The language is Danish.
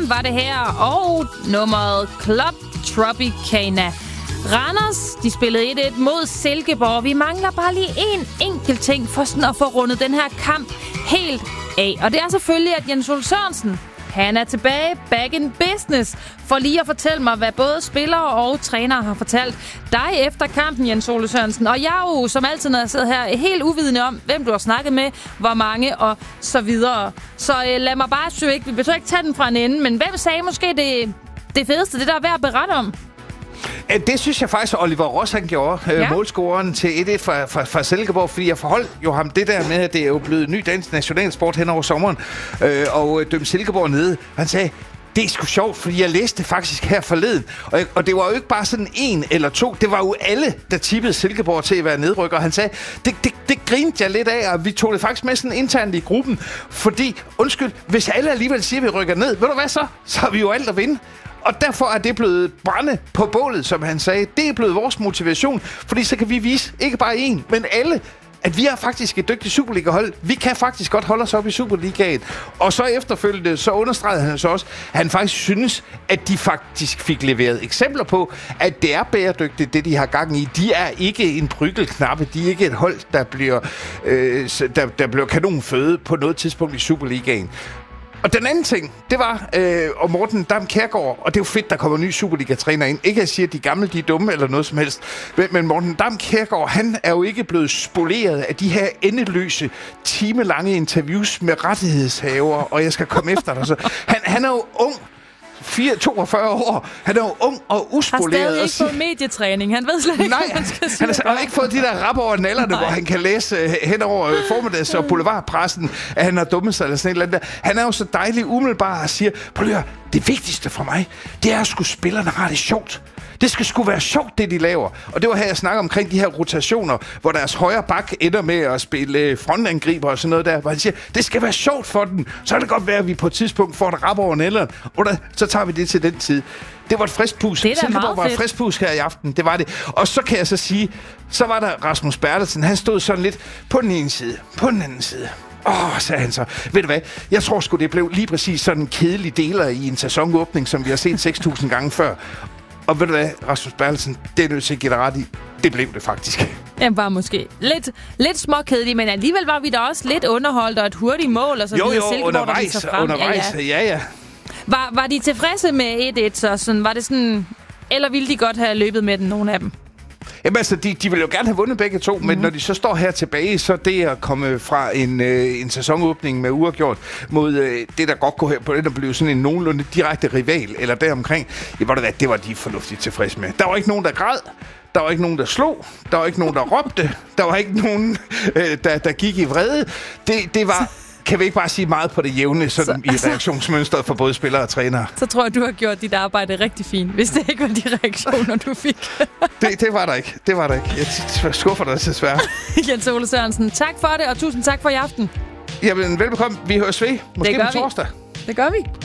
Rain var det her, og nummeret Club Tropicana. Randers, de spillede 1-1 mod Silkeborg. Vi mangler bare lige en enkelt ting for sådan at få rundet den her kamp helt af. Og det er selvfølgelig, at Jens Ole Sørensen, han er tilbage, back in business, for lige at fortælle mig, hvad både spillere og trænere har fortalt dig efter kampen, Jens Ole Sørensen. Og jeg er jo, som altid, når jeg sidder her, helt uvidende om, hvem du har snakket med, hvor mange og så videre. Så lad mig bare vi behøver ikke tage den fra en ende, men hvem sagde måske det fedeste, det der er værd at berette om? Det synes jeg faktisk, at Oliver Ross han gjorde, målscoreren til 1-1 fra Silkeborg, fordi jeg forholdt jo ham det der med, at det er jo blevet ny dansk nationalsport hen over sommeren, og dømte Silkeborg nede. Han sagde, det er sgu sjovt, fordi jeg læste det faktisk her forleden, og det var jo ikke bare sådan en eller to, det var jo alle, der tippede Silkeborg til at være nedrykker, og han sagde, det grinte jeg lidt af, og vi tog det faktisk med sådan internt i gruppen, fordi, undskyld, hvis alle alligevel siger, at vi rykker ned, ved du hvad så? Så har vi jo alt at vinde. Og derfor er det blevet brænde på bålet, som han sagde. Det er blevet vores motivation, fordi så kan vi vise, ikke bare én, men alle, at vi er faktisk et dygtigt Superliga-hold. Vi kan faktisk godt holde os op i Superligaen. Og så efterfølgende, så understregede han så også, at han faktisk synes, at de faktisk fik leveret eksempler på, at det er bæredygtigt, det de har gang i. De er ikke en bryggelknappe. De er ikke et hold, der bliver kanonføde på noget tidspunkt i Superligaen. Og den anden ting, det var om Morten Dam Kjærgaard, og det er jo fedt, der kommer en ny Superliga-træner ind. Ikke at sige, at de gamle, de er dumme eller noget som helst, men Morten Dam Kjærgaard, han er jo ikke blevet spoleret af de her endeløse, timelange interviews med rettighedshavere, og jeg skal komme efter dig. Så han er jo ung. 42 år. Han er jo ung og uspoleret. Har stadig ikke fået medietræning. Han ved slet ikke, hvad han skal sige. Han har ikke fået de der rap over nallerne, hvor han kan læse hen over formiddags- og boulevardpressen, at han har dummet sig eller sådan et eller andet. Han er jo så dejlig umiddelbar og siger, prøv at høre, det vigtigste for mig, det er at skulle spillerne har det sjovt. Det skal sgu være sjovt, det de laver. Og det var her, jeg snakker omkring de her rotationer, hvor deres højre bak ender med at spille frontangriber og sådan noget der, hvor han siger, det skal være sjovt for dem. Så kan det godt være, at vi på et tidspunkt får et rap over nælderen, og så tager vi det til den tid. Det var et frisk pus. Silkeborg var et frisk pus her i aften. Det var det. Og så kan jeg så sige, så var der Rasmus Bertelsen. Han stod sådan lidt på den ene side, på den anden side. Sagde han så. Ved du hvad? Jeg tror sgu, det blev lige præcis sådan en kedelig deler i en sæsonåbning, som vi har set 6.000 gange før. Og ved du hvad, Rasmus Bertelsen, det er nødt til at give dig ret i. Det blev det faktisk. Jamen var måske lidt småkedelig, men alligevel var vi da også lidt underholdt og et hurtigt mål. Og så jo, undervejs. Ja. Var de tilfredse med 1-1, så sådan, var det sådan, eller ville de godt have løbet med den, nogle af dem? Jamen altså, de vil jo gerne have vundet begge to, men når de så står her tilbage, så det at komme fra en sæsonåbning med uafgjort mod det, der godt går her på det, der blev sådan en nogenlunde direkte rival, eller deromkring, det var de fornuftigt tilfredse med. Der var ikke nogen, der græd. Der var ikke nogen, der slog. Der var ikke nogen, der råbte. Der var ikke nogen, der gik i vrede. Det var... Kan vi ikke bare sige meget på det jævne sådan i reaktionsmønstret for både spillere og trænere? Så tror jeg, du har gjort dit arbejde rigtig fint, hvis det ikke var de reaktioner, du fik. det var der ikke. Jeg skuffer dig desværre. Jens Ole Sørensen, tak for det, og tusind tak for i aften. Jamen, velbekomme. Vi høres ved. Måske på torsdag. Det gør vi.